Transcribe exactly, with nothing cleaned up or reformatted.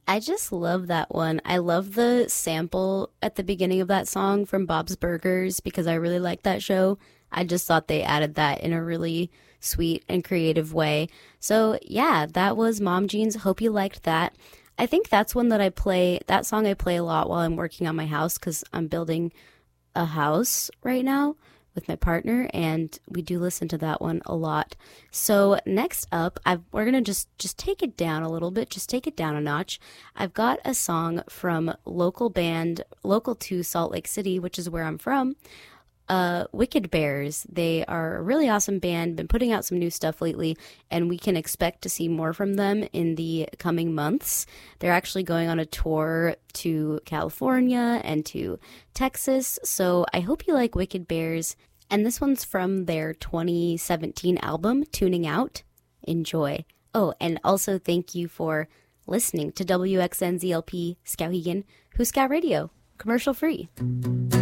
I just love that one. I love the sample at the beginning of that song from Bob's Burgers because I really like that show. I just thought they added that in a really sweet and creative way. So, yeah, that was Mom Jeans. Hope you liked that. I think that's one that I play, that song I play a lot while I'm working on my house because I'm building a house right now with my partner, and we do listen to that one a lot. So next up, I've, we're gonna just just take it down a little bit, just take it down a notch. I've got a song from local band, local to Salt Lake City, which is where I'm from. Uh, Wicked Bears. They are a really awesome band, been putting out some new stuff lately, and we can expect to see more from them in the coming months. They're actually going on a tour to California and to Texas, so I hope you like Wicked Bears. And this one's from their twenty seventeen album, Tuning Out. Enjoy. Oh, and also thank you for listening to W X N Z L P Skowhegan, Who's Scout Radio, commercial free.